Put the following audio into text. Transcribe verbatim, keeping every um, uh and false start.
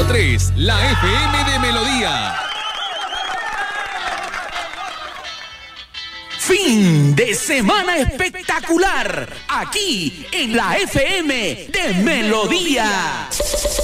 punto tres, la F M de Melodía. Fin de semana espectacular, aquí en la F M de Melodía.